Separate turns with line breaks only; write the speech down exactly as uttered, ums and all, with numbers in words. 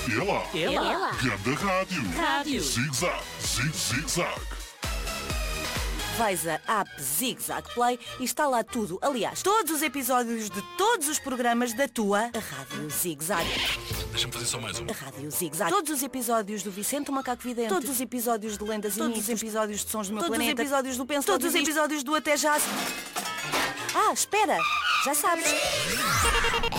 Ela.
Ela.
Ganda Rádio.
Rádio.
Zig-zag, zig-zig-zag.
Vais a app Zig Zag Play e está lá tudo. Aliás, todos os episódios de todos os programas da tua Rádio Zig Zag.
Deixa-me fazer só mais um.
A Rádio Zig Zag. Todos os episódios do Vicente o Macaco Vidente. Todos os episódios de Lendas e Mitos. Todos os episódios de Sons do Meu Todos Planeta. os episódios do Penso Todos os Logo Existo. episódios do Até Já. Ah, espera! Já sabes.